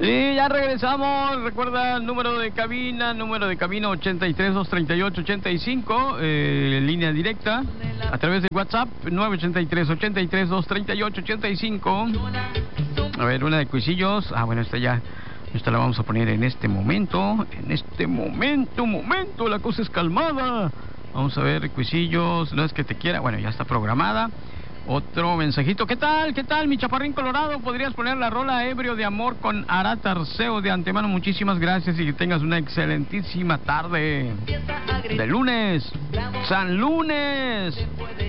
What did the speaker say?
Sí, ya regresamos. Recuerda el número de cabina 83-238-85, línea directa, a través de WhatsApp, 983-83-238-85. A ver, una de Cuisillos. Bueno, esta la vamos a poner en este momento. La cosa es calmada. Vamos a ver, Cuisillos, no es que te quiera. Bueno, ya está programada. Otro mensajito. ¿Qué tal, mi chaparrín colorado? ¿Podrías poner la rola Ebrio de Amor con Arat Arceo? De antemano, muchísimas gracias y que tengas una excelentísima tarde de lunes. ¡San Lunes!